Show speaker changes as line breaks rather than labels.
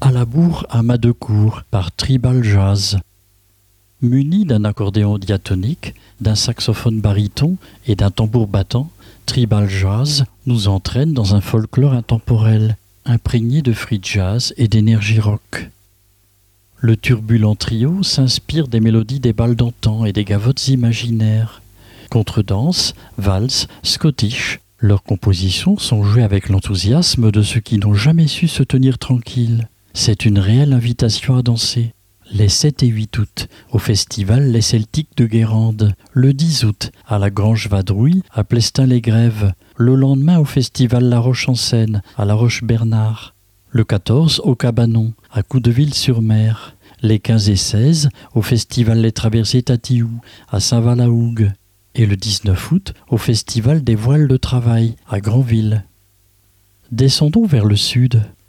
à la bourre à Madecourt par Tribal Jazz. Muni d'un accordéon diatonique, d'un saxophone baryton et d'un tambour battant, Tribal Jazz nous entraîne dans un folklore intemporel, imprégné de free jazz et d'énergie rock. Le turbulent trio s'inspire des mélodies des bals d'antan et des gavottes imaginaires. Contredanse, valse, scottish, leurs compositions sont jouées avec l'enthousiasme de ceux qui n'ont jamais su se tenir tranquilles. C'est une réelle invitation à danser. Les 7 et 8 août, au festival Les Celtiques de Guérande. Le 10 août, à la Grange Vadrouille, à Plestin-les-Grèves. Le lendemain, au festival La Roche-en-Seine, à La Roche-Bernard. Le 14, au Cabanon, à Coudeville-sur-Mer. Les 15 et 16, au festival Les Traversiers Tatillou, à Saint-Val-la-Hougue. Et le 19 août, au festival des Voiles de Travail, à Granville. Descendons vers le sud.